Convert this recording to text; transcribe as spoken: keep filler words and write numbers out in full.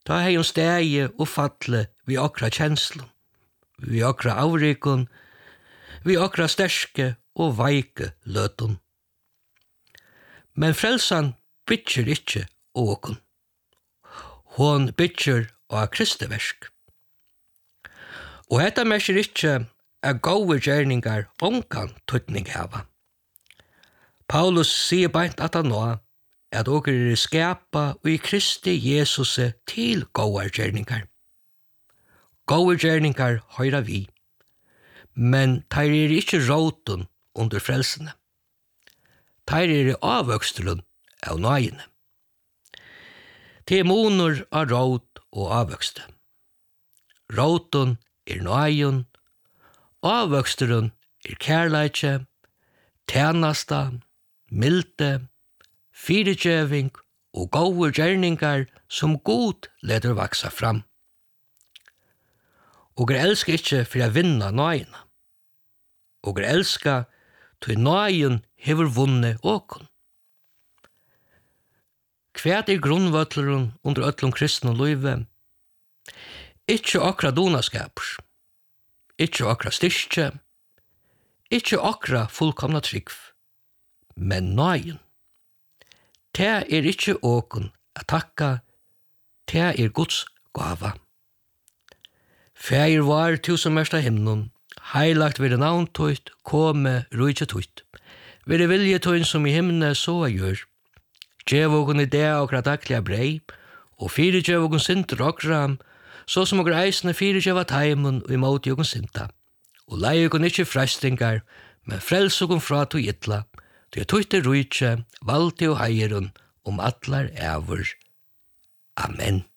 ta hei hun stegi og falle vi okra kjenslun, vi okra avrikun, vi okra sterske og veike løtun. Men frelsan bytjer ikkje åkun. Hon bytjer av kristeversk. Og hetta merker ikkje at gode gjerningar omkan tøtning hava. Paulus sier beint at han nå at åker er skapa og i Kristi Jesus til gode gjerningar. Gode gjerningar høyra vi, men teir er ikkje råten under frelsene. Teir er avvøkstrun av nøyene. Det er moner av råt og avvøkste. Råten er nøyen, avvøkstrun er kærleitje, tjenasta, milde, firegjeving og gode gjerningar som god leder vaksa fram. Og er elsker ikkje for å vinna nøyene. Og er elsker til nøyen hever vunnet åkon. Hva er grunnvøtleren under øtlom kristne løyve? Ikkje akra donaskapers, ikkje akra styrke, ikkje akra fullkomna trygg, men nøyen. Det er ikkje åkon a takka, det er Guds gava. Fægir var tu som ersta himnon, heilagt vire navn tøyt, kome rujtje tøyt. Vire vilje tøyn som i himne så gjør. Gjev ogun i det okra daglige brei, og fire gjev ogun sinter okra, så som okra eisne fire gjev at heimun og imot ogun sinta. Og lei ogun ikkje frestingar, men frels ogun fra to ytla, til jeg tøyte rujtje, valti og heirun, om atlar evur. Amen.